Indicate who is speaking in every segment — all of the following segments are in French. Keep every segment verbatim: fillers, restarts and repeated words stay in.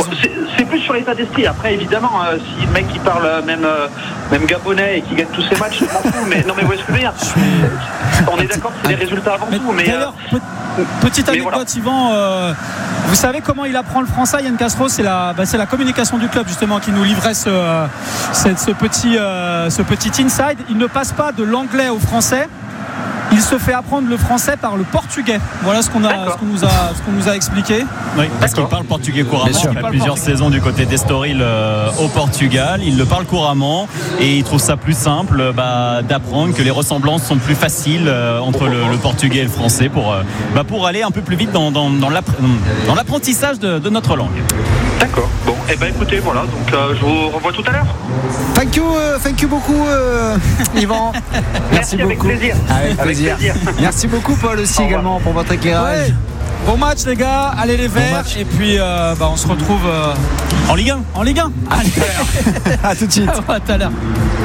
Speaker 1: c'est, c'est plus sur l'état d'esprit. Après, évidemment, euh, si le mec qui parle même, euh, même gabonais et qui gagne tous ses matchs, je m'en fous. Mais non, mais vous voyez ce que je veux dire. On est d'accord que c'est les résultats avant
Speaker 2: mais,
Speaker 1: tout. Mais
Speaker 2: d'ailleurs,
Speaker 1: euh,
Speaker 2: petite
Speaker 1: mais
Speaker 2: anecdote,
Speaker 1: voilà.
Speaker 2: Yvan. Euh, vous savez comment il apprend le français, Yann Castro? C'est la, bah, c'est la communication du club justement qui nous livrait ce, ce, ce petit, euh, ce petit inside. Il ne passe pas de l'anglais au français. Il se fait apprendre le français par le portugais. Voilà ce qu'on, a, ce qu'on, nous, a, ce qu'on nous a expliqué.
Speaker 3: Oui, parce qu'il parle portugais couramment. Il a plusieurs
Speaker 2: portugais.
Speaker 3: saisons du côté d'Estoril euh, au Portugal. Il le parle couramment et il trouve ça plus simple bah, d'apprendre, que les ressemblances sont plus faciles euh, entre le, le portugais et le français pour, euh, bah, pour aller un peu plus vite dans, dans, dans, l'app- dans l'apprentissage de, de notre langue.
Speaker 1: D'accord. Bon, et eh ben écoutez, voilà. Donc euh, je vous revois tout à l'heure.
Speaker 4: Thank you, euh, thank you beaucoup, euh, Yvan.
Speaker 1: Merci, avec
Speaker 4: beaucoup.
Speaker 1: plaisir.
Speaker 4: Avec plaisir.
Speaker 1: Avec plaisir.
Speaker 4: Merci beaucoup, Paul, aussi également pour votre éclairage.
Speaker 2: Ouais. Bon match, les gars. Allez, les Verts.
Speaker 4: match.
Speaker 2: Et puis, euh, bah, on se retrouve euh,
Speaker 3: En Ligue un.
Speaker 2: en Ligue un. Allez,
Speaker 4: À tout de suite.
Speaker 2: à tout à l'heure.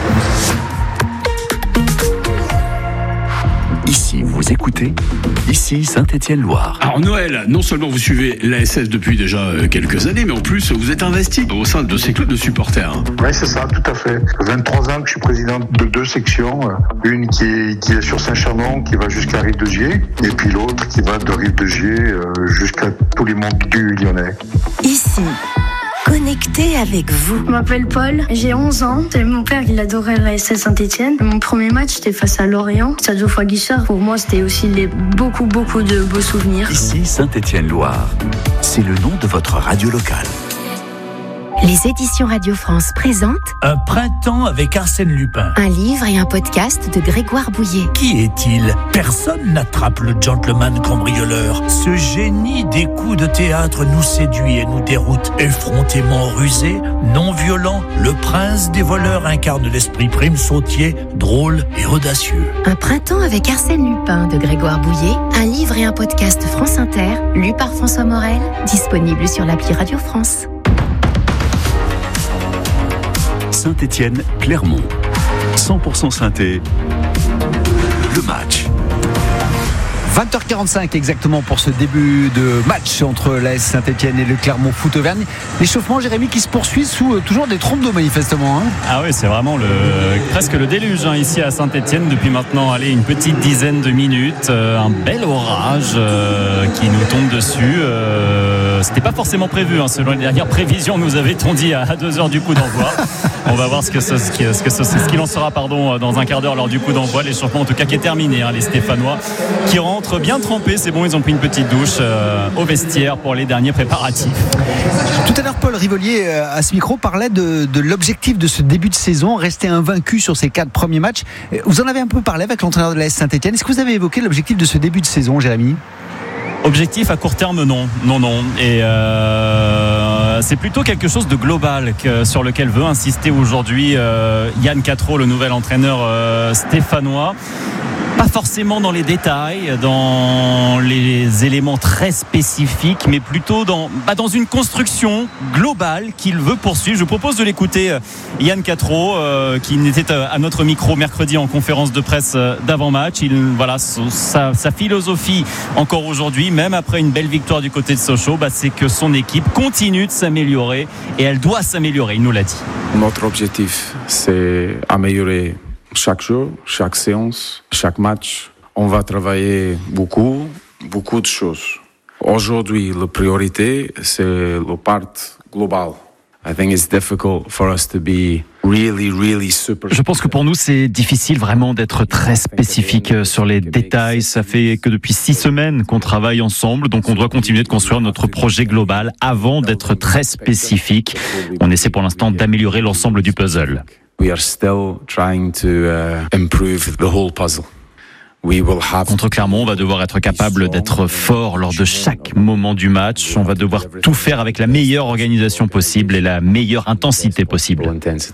Speaker 5: Ici, vous écoutez, ici Saint-Étienne-Loire.
Speaker 6: Alors Noël, non seulement vous suivez l'A S S depuis déjà euh, quelques années, mais en plus vous êtes investi au sein de ces clubs de supporters.
Speaker 7: Oui, c'est ça, tout à fait. vingt-trois ans que je suis président de deux sections. Une qui est, qui est sur Saint-Chamond, qui va jusqu'à Rive de Gier, et puis l'autre qui va de Rive de Gier euh, jusqu'à tous les monts du Lyonnais.
Speaker 8: Ici, connecté avec vous.
Speaker 9: Je m'appelle Paul, j'ai onze ans. Et mon père, il adorait l'A S S Saint-Etienne. Mon premier match, c'était face à Lorient. Stade Geoffroy Guichard. Pour moi, c'était aussi des, beaucoup, beaucoup de beaux souvenirs.
Speaker 5: Ici Saint-Étienne-Loire. C'est le nom de votre radio locale.
Speaker 8: Les éditions Radio France présentent
Speaker 10: Un printemps avec Arsène Lupin.
Speaker 8: un livre et un podcast de Grégoire Bouillet.
Speaker 10: Qui est-il? Personne n'attrape le gentleman cambrioleur. Ce génie des coups de théâtre nous séduit et nous déroute. Effrontément rusé, non violent, le prince des voleurs incarne l'esprit prime sautier, drôle et audacieux.
Speaker 8: Un printemps avec Arsène Lupin de Grégoire Bouillet. Un livre et un podcast France Inter, lu par François Morel, disponible sur l'appli Radio France.
Speaker 5: Saint-Étienne-Clermont. cent pour cent Sainté. Le match.
Speaker 4: vingt heures quarante-cinq exactement pour ce début de match entre l'A S Saint-Etienne et le Clermont Foot Auvergne. L'échauffement, Jérémy, qui se poursuit sous euh, toujours des trompes d'eau manifestement. Hein.
Speaker 3: Ah oui, c'est vraiment le, presque le déluge hein, ici à Saint-Etienne depuis maintenant allez, une petite dizaine de minutes. Euh, un bel orage euh, qui nous tombe dessus. Euh, c'était pas forcément prévu, hein, selon les dernières prévisions, nous avait-on dit à deux heures du coup d'envoi. On va voir ce que ce, ce, qui, ce, que ce, ce qu'il en sera pardon, dans un quart d'heure lors du coup d'envoi. L'échauffement en tout cas qui est terminé. Hein, les Stéphanois qui rentrent bien trempés. C'est bon, ils ont pris une petite douche euh, au vestiaire pour les derniers préparatifs.
Speaker 4: Tout à l'heure, Paul Rivolier, euh, à ce micro, parlait de, de l'objectif de ce début de saison, rester invaincu sur ces quatre premiers matchs. Vous en avez un peu parlé avec l'entraîneur de l'A S Saint-Etienne. Est-ce que vous avez évoqué l'objectif de ce début de saison, Jérémy ?
Speaker 3: Objectif à court terme, non, non, non. Et euh, c'est plutôt quelque chose de global que, sur lequel veut insister aujourd'hui euh, Yann Castro, le nouvel entraîneur euh, stéphanois. Pas forcément dans les détails, dans les éléments très spécifiques, mais plutôt dans, bah dans une construction globale qu'il veut poursuivre. Je vous propose de l'écouter, Yann Castro, euh, qui était à notre micro mercredi en conférence de presse d'avant-match. Il, voilà, sa, sa philosophie encore aujourd'hui, même après une belle victoire du côté de Sochaux, bah c'est que son équipe continue de s'améliorer et elle doit s'améliorer, il nous l'a dit.
Speaker 11: Notre objectif, c'est améliorer chaque jour, chaque séance, chaque match. On va travailler beaucoup, beaucoup de choses. Aujourd'hui, la priorité, c'est le part global. I think it's difficult for us to be really, really super.
Speaker 12: Je pense que pour nous, c'est difficile vraiment d'être très spécifique sur les détails. Ça fait que depuis six semaines qu'on travaille ensemble, donc on doit continuer de construire notre projet global avant d'être très spécifique. On essaie pour l'instant d'améliorer l'ensemble du puzzle.
Speaker 11: We are still trying to uh, improve the whole puzzle. We will have...
Speaker 12: Contre Clermont, on va devoir être capable d'être fort lors de chaque moment du match. On va devoir tout faire avec la meilleure organisation possible et la meilleure intensité possible.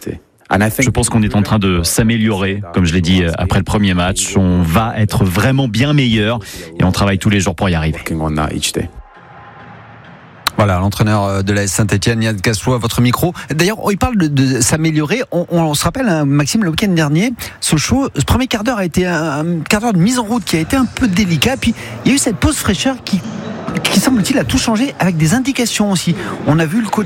Speaker 12: Je pense qu'on est en train de s'améliorer, comme je l'ai dit après le premier match. On va être vraiment bien meilleur et on travaille tous les jours pour y arriver.
Speaker 4: Voilà, l'entraîneur de l'A S Saint-Etienne, Yann Castro, à votre micro. D'ailleurs, il parle de, de s'améliorer. On, on se rappelle, hein, Maxime, le week-end dernier, Sochaux, ce premier quart d'heure a été un, un quart d'heure de mise en route qui a été un peu délicat. Puis, il y a eu cette pause fraîcheur qui, qui semble-t-il, a tout changé avec des indications aussi. On a vu le coach